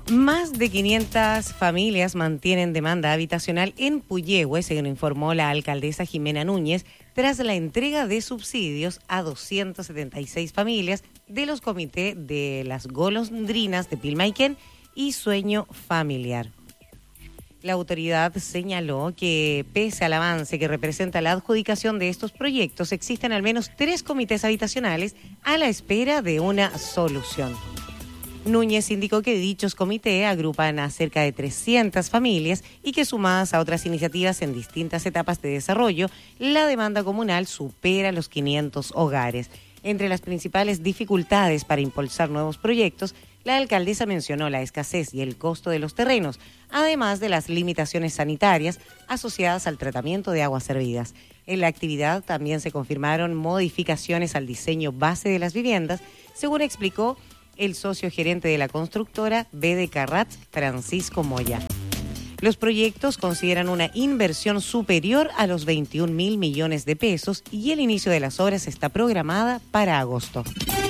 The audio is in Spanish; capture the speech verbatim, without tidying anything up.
Más de quinientas familias mantienen demanda habitacional en Puyehue, según informó la alcaldesa Jimena Núñez, tras la entrega de subsidios a doscientas setenta y seis familias de los comités de las golondrinas de Pilmaiquén y Sueño Familiar. La autoridad señaló que, pese al avance que representa la adjudicación de estos proyectos, existen al menos tres comités habitacionales a la espera de una solución. Núñez indicó que dichos comités agrupan a cerca de trescientas familias y que, sumadas a otras iniciativas en distintas etapas de desarrollo, la demanda comunal supera los quinientos hogares. Entre las principales dificultades para impulsar nuevos proyectos, la alcaldesa mencionó la escasez y el costo de los terrenos, además de las limitaciones sanitarias asociadas al tratamiento de aguas servidas. En la actividad también se confirmaron modificaciones al diseño base de las viviendas, según explicó el socio gerente de la constructora B D Carrat, Francisco Moya. Los proyectos consideran una inversión superior a los veintiún mil millones de pesos y el inicio de las obras está programada para agosto.